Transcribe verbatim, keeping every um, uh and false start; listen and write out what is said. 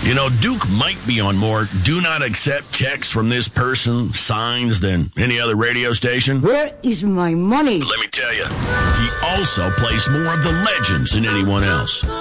You know, Duke might be on more do not accept checks from this person signs than any other radio station. Where is my money? Let me tell you, he also plays more of the legends than anyone else.